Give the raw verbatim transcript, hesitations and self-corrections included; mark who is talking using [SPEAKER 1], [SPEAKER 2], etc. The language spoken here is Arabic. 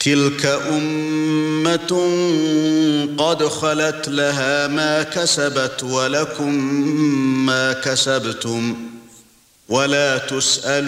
[SPEAKER 1] تِلْكَ أُمَّةٌ قَدْ خَلَتْ لَهَا مَا كَسَبَتْ وَلَكُمْ مَا كَسَبْتُمْ وَلَا تُسْأَلُونَ